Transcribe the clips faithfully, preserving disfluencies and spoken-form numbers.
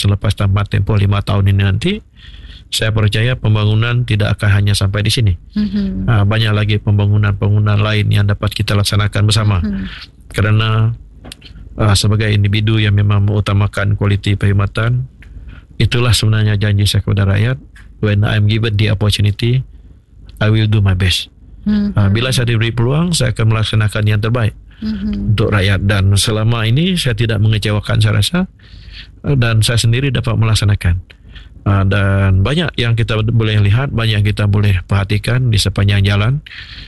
selepas tamat tempoh lima tahun ini nanti, saya percaya pembangunan tidak akan hanya sampai di sini. Mm-hmm. Uh, banyak lagi pembangunan-pembangunan lain yang dapat kita laksanakan bersama. Mm-hmm. Kerana uh, sebagai individu yang memang mengutamakan kualiti perkhidmatan, itulah sebenarnya janji saya kepada rakyat. When I'm given the opportunity, I will do my best. Mm-hmm. Uh, bila saya diberi peluang, saya akan melaksanakan yang terbaik mm-hmm. untuk rakyat. Dan selama ini saya tidak mengecewakan, saya rasa, dan saya sendiri dapat melaksanakan. Uh, dan banyak yang kita boleh lihat, banyak yang kita boleh perhatikan di sepanjang jalan,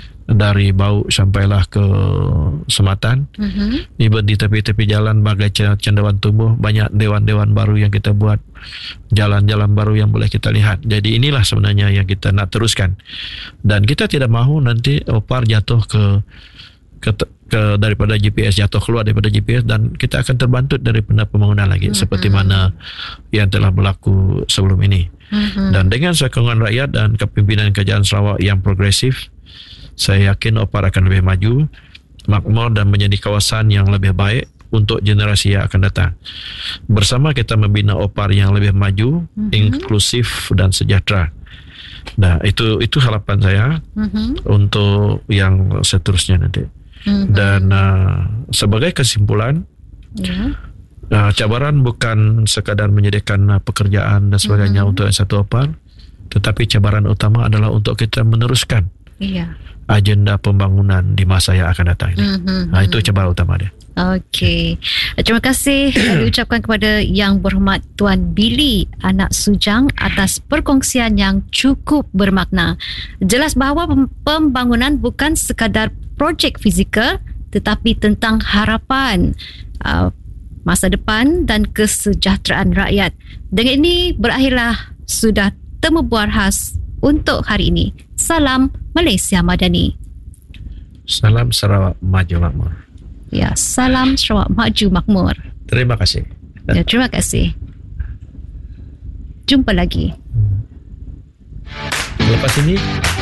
dari Bau sampailah ke Sematan. Mm-hmm. Even di tepi-tepi jalan bagai cendawan tumbuh, banyak dewan-dewan baru yang kita buat, jalan-jalan baru yang boleh kita lihat. Jadi inilah sebenarnya yang kita nak teruskan. Dan kita tidak mahu nanti O P A R jatuh ke ke, ke daripada G P S, jatuh keluar daripada G P S, dan kita akan terbantut daripada pembangunan lagi mm-hmm. seperti mana yang telah berlaku sebelum ini. Mm-hmm. Dan dengan sokongan rakyat dan kepimpinan Kerajaan Sarawak yang progresif, saya yakin O P A R akan lebih maju, makmur dan menjadi kawasan yang lebih baik untuk generasi yang akan datang. Bersama kita membina O P A R yang lebih maju, mm-hmm. inklusif dan sejahtera. Nah, itu itu harapan saya mm-hmm. untuk yang seterusnya nanti. Mm-hmm. Dan uh, sebagai kesimpulan, yeah. uh, cabaran bukan sekadar menyediakan uh, pekerjaan dan sebagainya mm-hmm. untuk satu O P A R, tetapi cabaran utama adalah untuk kita meneruskan yeah. agenda pembangunan di masa yang akan datang ini. Mm-hmm. Nah, itu cabaran utama dia. Okey. Terima kasih diucapkan kepada Yang Berhormat Tuan Billy Anak Sujang atas perkongsian yang cukup bermakna. Jelas bahawa pembangunan bukan sekadar projek fizikal, tetapi tentang harapan uh, masa depan dan kesejahteraan rakyat. Dengan ini berakhirlah sudah temu buar khas untuk hari ini. Salam Malaysia Madani. Salam Sarawak Maju Makmur. Ya, salam Sarawak Maju Makmur. Terima kasih. Ya, terima kasih. Jumpa lagi. Lepas ini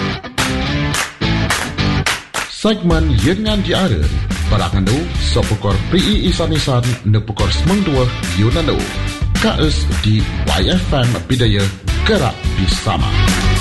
segmen Yengan Diara Barakandu Sopukor P I Isan-Isan Nepukor Semang Dua Yunandu K S di Y F M Bidaya Gerak Bersama.